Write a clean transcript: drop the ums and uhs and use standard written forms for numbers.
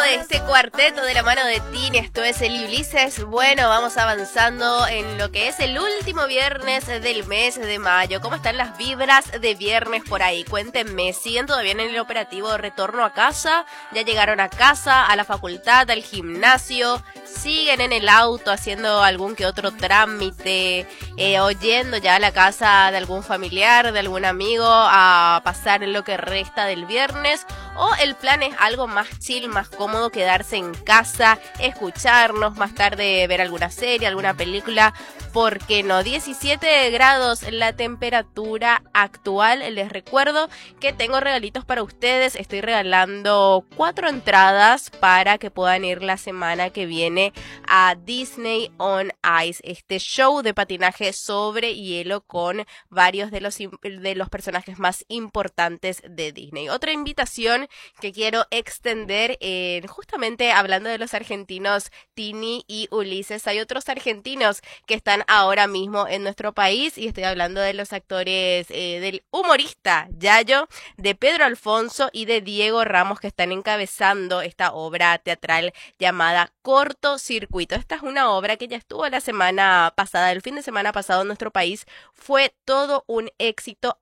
de este cuarteto de la mano de Tini, esto es el Ulises. Bueno, vamos avanzando en lo que es el último viernes del mes de mayo. ¿Cómo están las vibras de viernes por ahí? Cuéntenme, ¿siguen todavía en el operativo de retorno a casa? ¿Ya llegaron a casa, a la facultad, al gimnasio? ¿Siguen en el auto haciendo algún que otro trámite? ¿O yendo ya a la casa de algún familiar, de algún amigo a pasar lo que resta del viernes? ¿O el plan es algo más chill, más cómodo, quedarse en casa, escucharnos, más tarde ver alguna serie, alguna película? ¿Por qué no? 17 grados la temperatura actual. Les recuerdo que tengo regalitos para ustedes. Estoy regalando 4 entradas para que puedan ir la semana que viene a Disney on Ice, este show de patinaje sobre hielo con varios de los personajes más importantes de Disney. Otra invitación que quiero extender, justamente hablando de los argentinos Tini y Ulises, hay otros argentinos que están ahora mismo en nuestro país y estoy hablando de los actores, del humorista Yayo, de Pedro Alfonso y de Diego Ramos, que están encabezando esta obra teatral llamada Cortocircuito. Esta es una obra que ya estuvo la semana pasada, el fin de semana pasado en nuestro país. Fue todo un éxito,